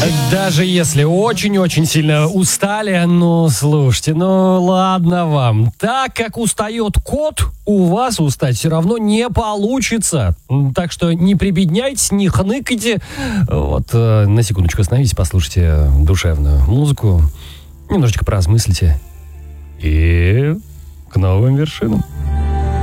Даже если очень-очень сильно устали, ну, слушайте, ну, ладно вам. Так как устает кот, у вас устать все равно не получится. Так что не прибедняйтесь, не хныкайте. Вот, на секундочку остановитесь, послушайте душевную музыку, немножечко поразмыслите. И к новым вершинам.